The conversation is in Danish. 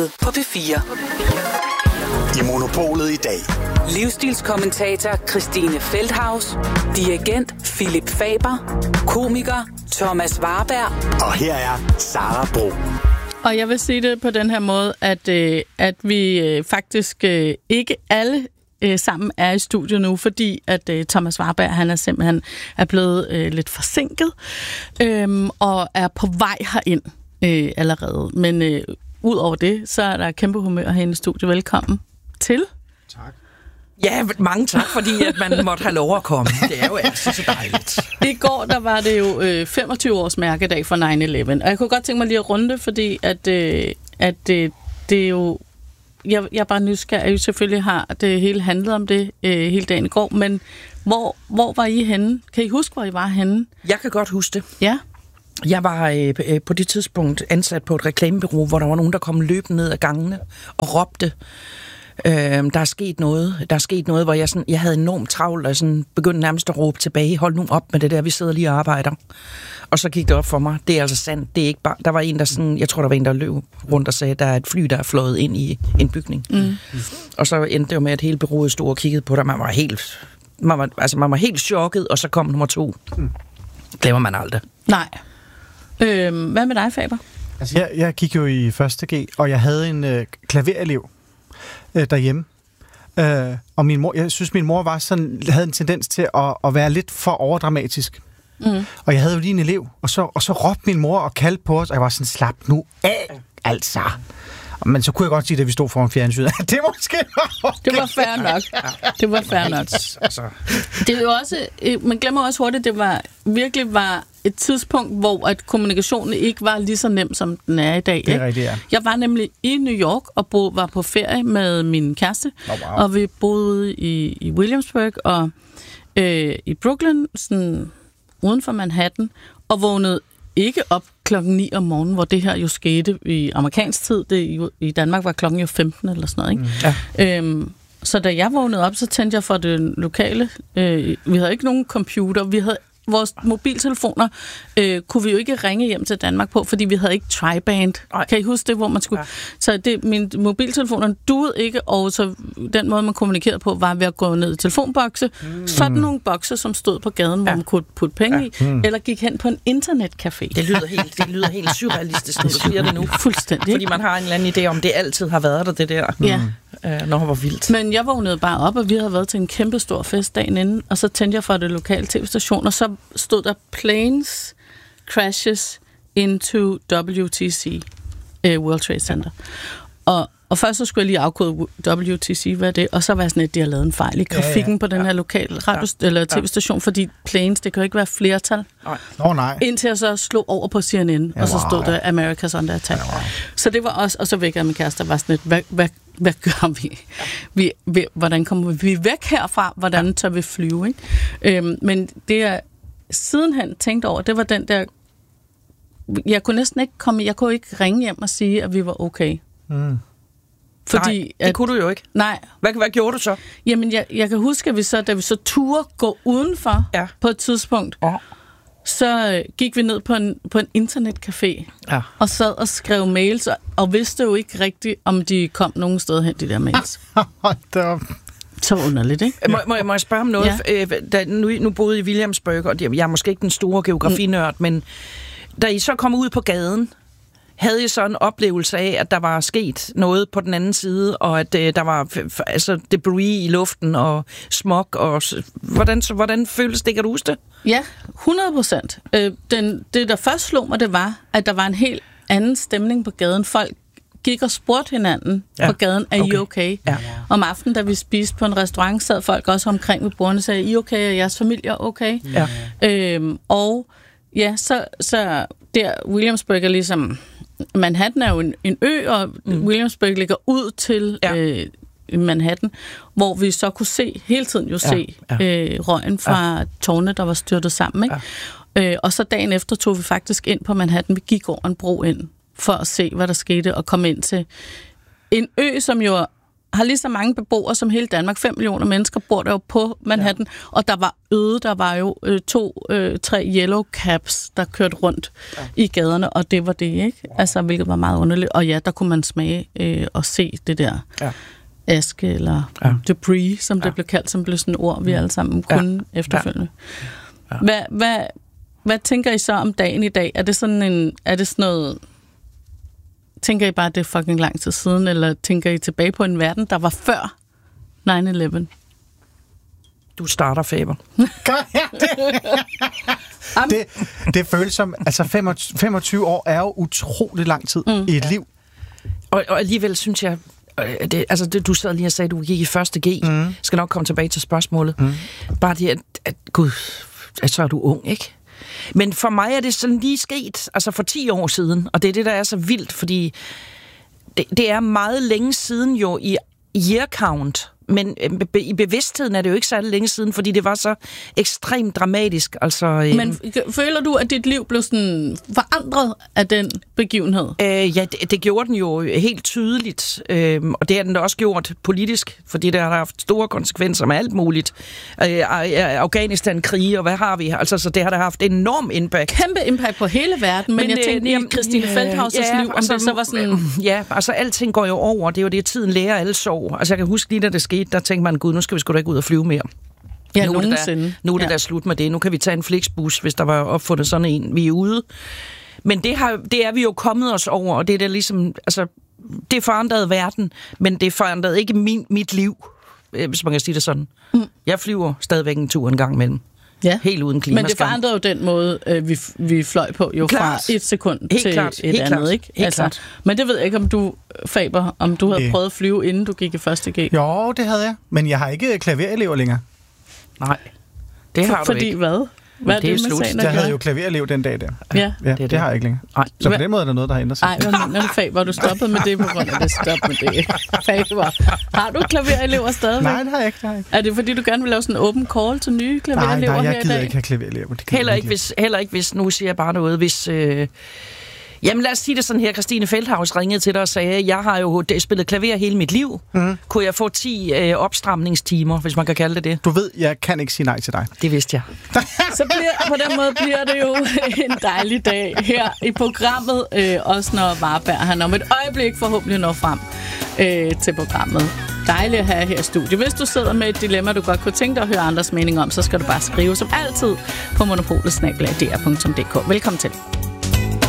Monopolet på P4. I Monopolet i dag. Livsstilskommentator Christine Feldhaus, dirigent Philip Faber, komiker Thomas Warberg. Og her er Sara Bro. Og jeg vil sige det på den her måde, at vi faktisk ikke alle sammen er i studiet nu, fordi at Thomas Warberg, han er simpelthen blevet lidt forsinket og er på vej herind allerede. Men ud over det, så er der kæmpe humør herinde i studiet. Velkommen til. Tak. Ja, mange tak, fordi at man måtte have lov at komme. Det er jo altid så dejligt. I går, der var det jo 25 års mærkedag for 9/11. Og jeg kunne godt tænke mig lige at runde, fordi at det er jo... Jeg er bare nysgerrig. Selvfølgelig har det hele handlet om det hele dagen i går, men hvor var I henne? Kan I huske, hvor I var henne? Jeg kan godt huske det. Ja. Jeg var på det tidspunkt ansat på et reklamebureau, hvor der var nogen, der kom løbende ned ad gangene og råbte, der er sket noget, hvor jeg havde enormt travlt, og sådan begyndte nærmest at råbe tilbage, hold nu op med det der, vi sidder lige og arbejder. Og så gik det op for mig, det er altså sandt, det er ikke bare, der var en, der sådan, jeg tror, der var en, der løb rundt og sagde, der er et fly, der er fløjet ind i en bygning. Mm. Og så endte det jo med, at hele bureauet stod og kiggede på det, man var helt chokket, og så kom nummer 2. Glemmer man aldrig. Nej. Hvad med dig, Faber? Altså, jeg gik jo i 1.G, og jeg havde en klaverelev derhjemme. Og jeg synes, min mor var sådan, havde en tendens til at være lidt for overdramatisk. Mm. Og jeg havde jo lige en elev, og så råbte min mor og kaldte på os, og jeg var sådan, slap nu af, altså. Men så kunne jeg godt sige, at vi stod foran fjernsynet. Det måske var okay. Det var fair nok. Det var fair nok. Altså. Det er jo også, man glemmer også hurtigt, det virkelig var et tidspunkt, hvor at kommunikationen ikke var lige så nem, som den er i dag. Det er rigtigt, ja. Jeg var nemlig i New York og var på ferie med min kæreste, wow. Og vi boede i Williamsburg og i Brooklyn, sådan uden for Manhattan, og vågnede ikke op klokken 9 om morgenen, hvor det her jo skete i amerikansk tid. I Danmark var klokken jo 15 eller sådan noget, ikke? Ja. Så da jeg vågnede op, så tændte jeg for det lokale. Vi havde ikke nogen computer. Vi havde vores mobiltelefoner kunne vi jo ikke ringe hjem til Danmark på, fordi vi havde ikke tri-band. Kan I huske det, hvor man skulle... Ja. Så mine mobiltelefoner duede ikke, og så den måde, man kommunikerede på, var ved at gå ned i telefonbokse. Sådan nogle bokse, som stod på gaden, hvor man kunne putte penge i, eller gik hen på en internetcafé. Det lyder helt surrealistisk, når du siger det nu. Fuldstændig. Fordi man har en eller anden idé om, det altid har været der, det der. Ja. Hvor vildt. Men jeg vågnede bare op, og vi havde været til en kæmpe stor fest dagen inden, og så tændte jeg for det lokale tv-station, og så stod der planes crashes into WTC, World Trade Center. Og først så skulle jeg lige afkode WTC, hvad er det? Og så var sådan, at de har lavet en fejl i grafikken på den her lokale eller tv-station, fordi planes, det kan jo ikke være flertal. Nej. Indtil jeg så slog over på CNN, og så stod der America's Under Attack. Så det var også, og så væk af min kæreste, var sådan et, hvad gør vi? Hvordan kommer vi væk herfra? Hvordan tør vi flyve? Ikke? Men det jeg sidenhen tænkte over, det var den der, jeg kunne næsten ikke jeg kunne ikke ringe hjem og sige, at vi var okay. Mm. Fordi det kunne du jo ikke. Nej. Hvad gjorde du så? Jamen, jeg kan huske, at da vi så turde gå udenfor på et tidspunkt, så gik vi ned på en internetcafé og sad og skrev mails, og vidste jo ikke rigtigt, om de kom nogen sted hen, de der mails. Så underligt, ikke? Må jeg spørge om noget? Ja. Nu boede i Williamsburg, og jeg er måske ikke den store geografinørd, men da I så kom ud på gaden, havde I så en oplevelse af, at der var sket noget på den anden side, og at der var debris i luften og smog, og hvordan føles det? Kan du huske det? Ja, 100%. Det, der først slog mig, det var, at der var en helt anden stemning på gaden. Folk gik og spurgte hinanden på gaden, er I okay? Ja. Om aftenen, da vi spiste på en restaurant, sad folk også omkring ved bordene og sagde, I okay? Er jeres familie okay? Ja. Så der Williamsburg er ligesom... Manhattan er jo en ø, og Williamsburg ligger ud til Manhattan, hvor vi så kunne hele tiden se røgen fra tårne, der var styrtet sammen. Ikke? Ja. Og så dagen efter tog vi faktisk ind på Manhattan. Vi gik over en bro ind for at se, hvad der skete, og komme ind til en ø, som jo har lige så mange beboere som hele Danmark. 5 millioner mennesker bor der jo på Manhattan, og der var øde. Der var jo 2-3 yellow cabs, der kørte rundt i gaderne, og det var det, ikke? Altså, hvilket var meget underligt. Og ja, der kunne man smage og se det der aske, eller debris, som det blev kaldt, som blev sådan et ord, vi alle sammen kunne efterfølgende. Ja. Hvad tænker I så om dagen i dag? Er det sådan noget... Tænker I bare, at det er fucking lang tid siden, eller tænker I tilbage på en verden, der var før 9/11? Du starter, Faber. det føles som... Altså, 25 år er jo utrolig lang tid i et liv. Og alligevel synes jeg... du sad lige og sagde, at du gik i 1. G. Skal nok komme tilbage til spørgsmålet. Bare det, at gud, så er du ung, ikke? Men for mig er det sådan lige sket, altså for 10 år siden, og det er det, der er så vildt, fordi det er meget længe siden jo i year count, men i bevidstheden er det jo ikke særlig længe siden, fordi det var så ekstremt dramatisk. Altså, men føler du, at dit liv blev sådan forandret af den begivenhed? Ja, det gjorde den jo helt tydeligt, og det har den da også gjort politisk, fordi det har haft store konsekvenser med alt muligt. Afghanistan-krige, og hvad har vi? Altså, så det har da haft enorm impact. Kæmpe impact på hele verden, men jeg tænkte i Christine Feldhaus' liv, om det så var sådan... Ja, altså alting går jo over, det er jo det, tiden lærer alle sorg. Altså jeg kan huske lige, da det skete, der tænkte man, gud, nu skal vi sgu da ikke ud og flyve mere. Ja, nu er det der slut med det. Nu kan vi tage en Flixbus, hvis der var opfundet sådan en. Vi er ude. Men det er vi jo kommet os over, og det er der ligesom, altså, det forandrede verden, men det forandrede ikke mit liv, hvis man kan sige det sådan. Jeg flyver stadigvæk en tur en gang imellem. Ja. Helt uden klimaskam. Men det forandrede jo den måde, vi fløj på, jo klart. Fra et sekund helt til klart. Et helt andet, ikke? Helt altså, klart. Men det ved jeg ikke, om du, Faber, om du havde prøvet at flyve, inden du gik i 1. G. Jo, det havde jeg. Men jeg har ikke klaverelever længere. Nej, det har du ikke. Fordi hvad? Hvad er det med sagen? Jeg havde jo klaverelev den dag der. Ja, det har jeg ikke længere. Nej. Så på den måde er der noget, der har ændret sig. Nej, hvad mener du, Faber? Du stoppede med det på grund af det. Stop med det. Faber, har du klaverelever stadigvæk? Nej, det har jeg ikke. Er det fordi, du gerne vil lave sådan en open call til nye klaverelever her i dag? Nej, jeg gider ikke have klaverelever. Heller ikke hvis, nu siger jeg bare noget, hvis... Jamen lad os sige det sådan her, Christine Feldhaus ringede til dig og sagde, jeg har jo spillet klaver hele mit liv. Kunne jeg få 10 opstramningstimer, hvis man kan kalde det det? Du ved, jeg kan ikke sige nej til dig. Det vidste jeg. Så på den måde bliver det jo en dejlig dag her i programmet, også når Warberg han om et øjeblik forhåbentlig når frem til programmet. Dejligt at have her i studiet. Hvis du sidder med et dilemma, du godt kunne tænke dig at høre andres mening om, så skal du bare skrive som altid på monopolet@dr.dk. Velkommen til.